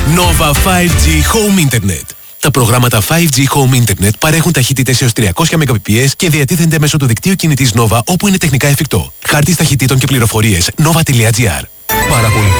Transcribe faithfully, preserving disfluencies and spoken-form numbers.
Nova φάιβ τζι Home Internet. Τα προγράμματα φάιβ τζι Home Internet παρέχουν ταχύτητες έως τριακόσια Mbps και διατίθενται μέσω του δικτύου κινητής Nova όπου είναι τεχνικά εφικτό. Χάρτης ταχυτήτων και πληροφορίες nova τελεία gr.